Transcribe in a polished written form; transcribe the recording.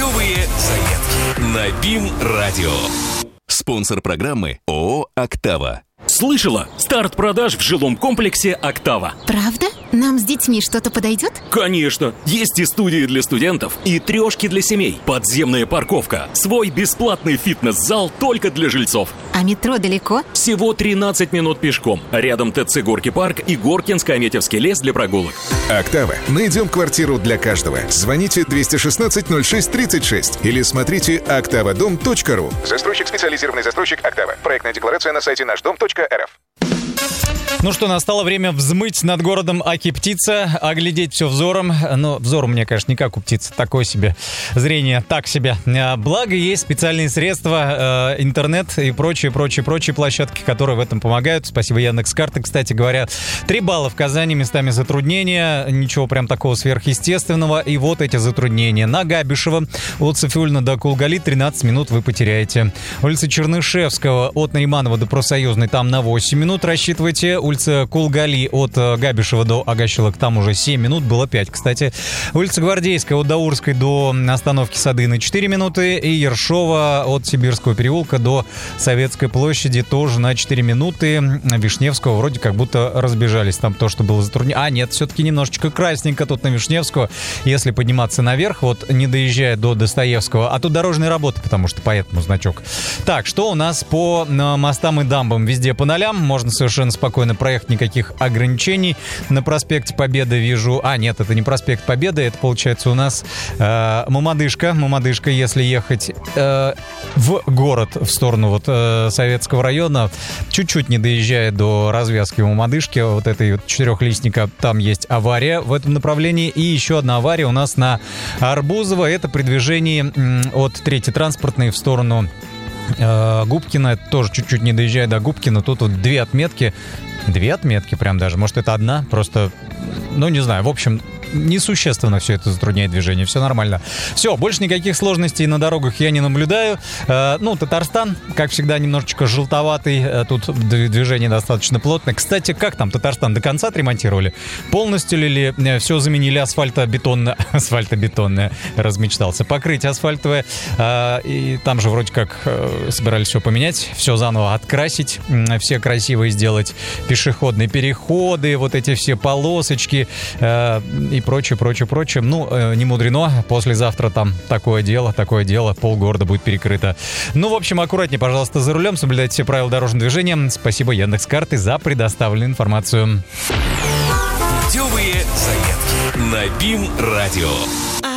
Путевые заметки на БИМ-радио. Спонсор программы ООО «Октава». Слышала? Старт продаж в жилом комплексе «Октава». Правда? Нам с детьми что-то подойдет? Конечно! Есть и студии для студентов, и трешки для семей, подземная парковка, свой бесплатный фитнес-зал только для жильцов. А метро далеко? Всего 13 минут пешком. Рядом ТЦ «Горки парк» и Горкинско-Аметьевский лес для прогулок. «Октава». Найдем квартиру для каждого. Звоните 216-06-36 или смотрите oktavadom.ru. Застройщик, специализированный застройщик «Октава». Проектная декларация на сайте нашдом.рф. Ну что, настало время взмыть над городом Аки-птица, оглядеть все взором. Но взор у меня, конечно, не как у птицы, такое себе зрение, так себе. Благо есть специальные средства, интернет и прочие площадки, которые в этом помогают. Спасибо Яндекс.Карты, кстати говоря. 3 балла в Казани, местами затруднения, ничего прям такого сверхъестественного. И вот эти затруднения. На Габишева от Софиуллина до Кулгали 13 минут вы потеряете. Улица Чернышевского от Нариманова до Профсоюзной, там на 8 минут рассчитывайте. Улица Кулгали от Габишева до Агащелок, там уже 7 минут, было 5, кстати. Улица Гвардейская от Даурской до остановки Сады на 4 минуты. И Ершова от Сибирского переулка до Советской площади тоже на 4 минуты. Вишневского вроде как будто разбежались. Там то, что было затруднено. А, нет, все-таки немножечко красненько тут на Вишневского. Если подниматься наверх, вот не доезжая до Достоевского. А тут дорожные работы, потому что поэтому значок. Так, что у нас по мостам и дамбам? Везде по нолям. Можно совершенно спокойно проехать, никаких ограничений. На проспекте Победы вижу... А, нет, это не проспект Победы, это получается у нас Мамадышка. Мамадышка, если ехать в город, в сторону вот Советского района, чуть-чуть не доезжая до развязки Мамадышки, вот этой вот четырехлистника, там есть авария в этом направлении. И еще одна авария у нас на Арбузово. Это при движении от 3-й транспортной в сторону Губкина, тоже чуть-чуть не доезжая до Губкина. Тут вот 2 отметки прям даже, может это одна, просто, ну не знаю, в общем, несущественно все это затрудняет движение, все нормально. Все, больше никаких сложностей на дорогах я не наблюдаю. Ну, Татарстан, как всегда, немножечко желтоватый, тут движение достаточно плотное. Кстати, как там Татарстан, до конца отремонтировали? Полностью ли все заменили асфальтобетонное, размечтался, покрытие асфальтовое, и там же вроде как собирались все поменять, все заново открасить, все красивые сделать, пешеходные переходы, вот эти все полосочки и прочее. Ну, не мудрено, послезавтра там такое дело, полгорода будет перекрыто. Ну, в общем, аккуратнее, пожалуйста, за рулем, соблюдайте все правила дорожного движения. Спасибо Яндекс.Карты за предоставленную информацию. Путевые заметки на БИМ-радио.